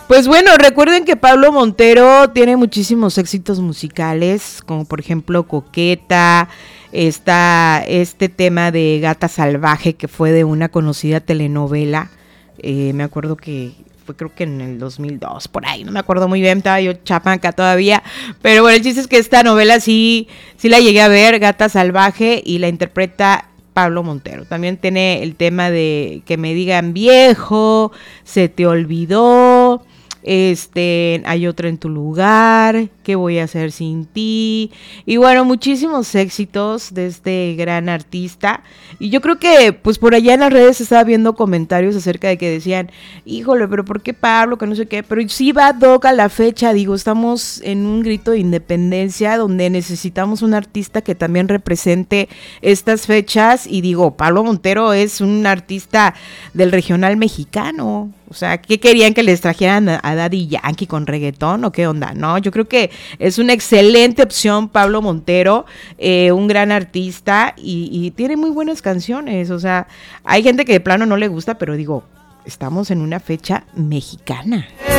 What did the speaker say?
Pues bueno, recuerden que Pablo Montero tiene muchísimos éxitos musicales, como por ejemplo Coqueta, está este tema de Gata Salvaje, que fue de una conocida telenovela, me acuerdo que fue creo que en el 2002, por ahí, no me acuerdo muy bien, estaba yo chamaca todavía, pero bueno, el chiste es que esta novela sí la llegué a ver, Gata Salvaje, y la interpreta Pablo Montero. También tiene el tema de Que me digan viejo, Se te olvidó, hay otra en tu lugar, ¿qué voy a hacer sin ti? Y bueno, muchísimos éxitos de este gran artista. Y yo creo que pues por allá en las redes estaba viendo comentarios acerca de que decían, híjole, pero ¿por qué Pablo? Que no sé qué. Pero sí va ad hoc a la fecha, digo, estamos en un grito de independencia donde necesitamos un artista que también represente estas fechas. Y digo, Pablo Montero es un artista del regional mexicano. O sea, ¿qué querían que les trajeran a Daddy Yankee con reggaetón o qué onda? No, yo creo que es una excelente opción Pablo Montero, un gran artista y tiene muy buenas canciones. O sea, hay gente que de plano no le gusta, pero digo, estamos en una fecha mexicana.